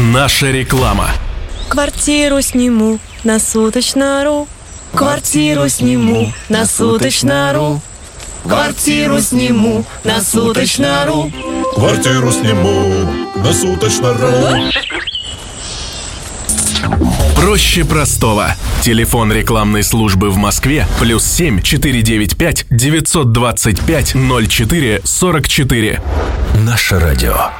Наша реклама. Квартиру сниму на Суточно.ру. Квартиру сниму на Суточно.ру. Квартиру сниму на Суточно.ру. Квартиру сниму на Суточно.ру. Проще простого. Телефон рекламной службы в Москве +7 495 925 04 44. Наше радио.